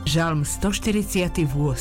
Žalm 148.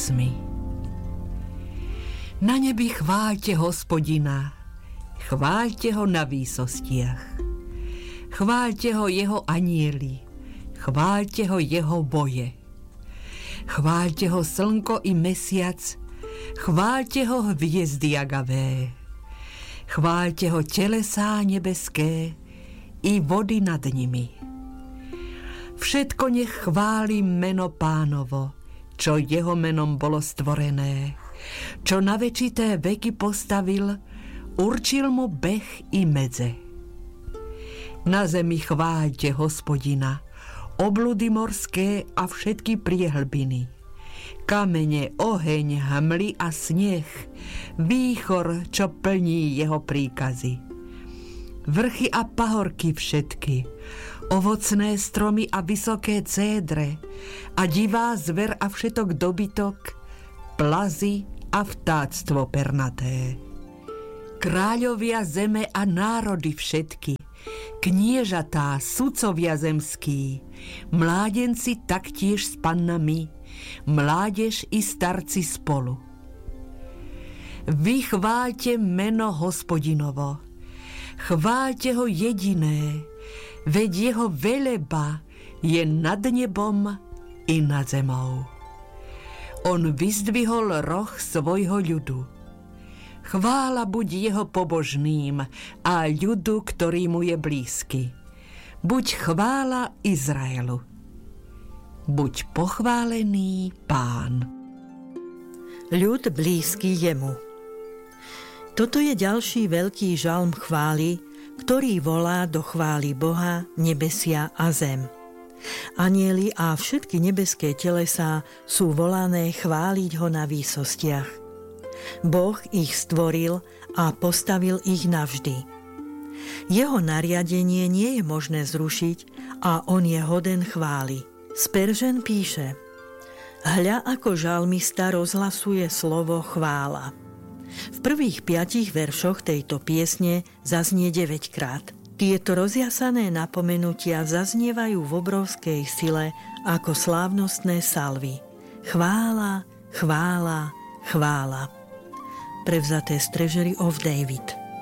Na nebi chváľte Hospodina, chváľte ho na výsostiach. Chváľte ho jeho anjeli, chváľte ho jeho boje. Chváľte ho slnko i mesiac, chváľte ho hviezdy agavé. Chváľte ho telesá nebeské i vody nad nimi. Všetko nech chváli meno Pánovo, čo jeho menom bolo stvorené, čo na večité veky postavil, určil mu beh i medze. Na zemi chváľte Hospodina, obludy morské a všetky priehlbiny, kamene, oheň, hmly a sneh, výchor, čo plní jeho príkazy, vrchy a pahorky všetky, ovocné stromy a vysoké cédre, a divá zver a všetok dobytok, plazy a vtáctvo pernaté. Kráľovia zeme a národy všetky, kniežatá, sudcovia zemskí, mládenci taktiež s pannami, mládež i starci spolu. Vy chváľte meno Hospodinovo, chváľte ho jediné, veď jeho veleba je nad nebom i nad zemou. On vyzdvihol roh svojho ľudu. Chvála buď jeho pobožným a ľudu, ktorý mu je blízky. Buď chvála Izraelu. Buď pochválený Pán. Ľud blízky jemu. Toto je ďalší veľký žalm chvály, ktorý volá do chvály Boha, nebesia a zem. Anjeli a všetky nebeské telesá sú volané chváliť ho na výsostiach. Boh ich stvoril a postavil ich navždy. Jeho nariadenie nie je možné zrušiť a on je hoden chvály. Spurgeon píše: Hľa, ako žalmista rozhlasuje slovo chvála. V prvých 5 veršoch tejto piesne zaznie 9-krát. Tieto rozjasané napomenutia zaznievajú v obrovskej sile ako slávnostné salvy. Chvála, chvála, chvála. Prevzaté z Treasury of David.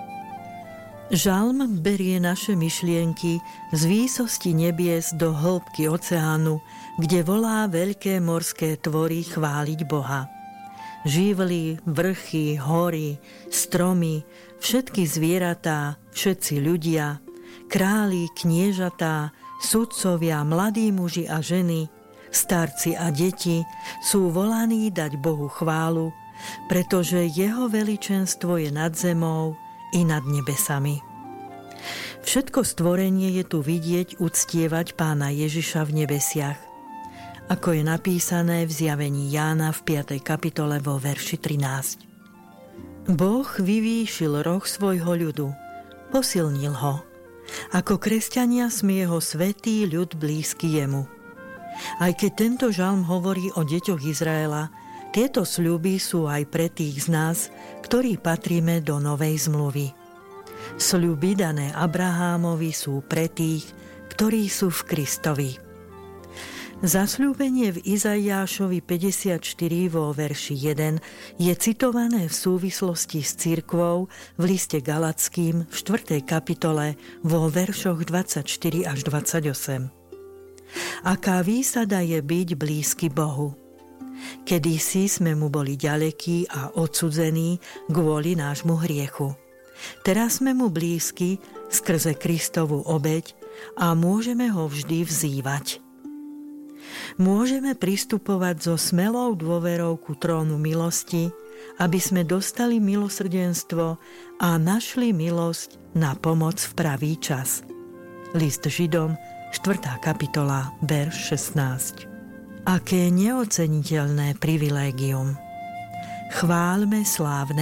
Žalm berie naše myšlienky z výsosti nebies do hĺbky oceánu, kde volá veľké morské tvory chváliť Boha. Živly, vrchy, hory, stromy, všetky zvieratá, všetci ľudia, králi, kniežatá, sudcovia, mladí muži a ženy, starci a deti sú volaní dať Bohu chválu, pretože jeho veličenstvo je nad zemou i nad nebesami. Všetko stvorenie je tu vidieť uctievať Pána Ježiša v nebesiach, ako je napísané v zjavení Jána v 5. kapitole vo verši 13. Boh vyvýšil roh svojho ľudu, posilnil ho. Ako kresťania sme jeho svätý ľud blízky jemu. Aj keď tento žalm hovorí o deťoch Izraela, tieto sľuby sú aj pre tých z nás, ktorí patríme do novej zmluvy. Sľuby dané Abrahámovi sú pre tých, ktorí sú v Kristovi. Zasľúbenie v Izaiášovi 54 vo verši 1 je citované v súvislosti s cirkvou v liste Galatským v 4. kapitole vo veršoch 24 až 28. Aká výsada je byť blízky Bohu. Kedysi sme mu boli ďalekí a odsudzení kvôli nášmu hriechu. Teraz sme mu blízky skrze Kristovu obeť a môžeme ho vždy vzývať. Môžeme pristupovať so smelou dôverou ku trónu milosti, aby sme dostali milosrdenstvo a našli milosť na pomoc v pravý čas. List Židom, 4. kapitola, verš 16. Aké neoceniteľné privilégium. Chválme slávne